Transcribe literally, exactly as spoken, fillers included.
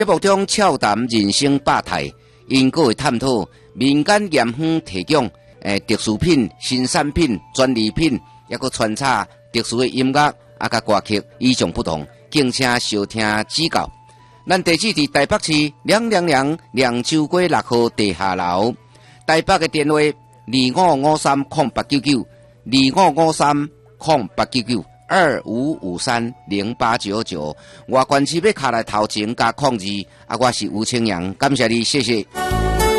节目中俏谈人生百态，因各会探讨民间盐坊提供诶特殊品、新产品、专利品，也个穿插特殊的音乐啊，甲歌曲与众不同，敬请收听指教。咱地址伫台北市两两两凉州街六号地下楼，台北嘅电话二五五三空八九九，二五五三空八九九。二五五三零八九九，外观市要卡来头前加控制，啊，我是吴清阳，感谢你，谢谢。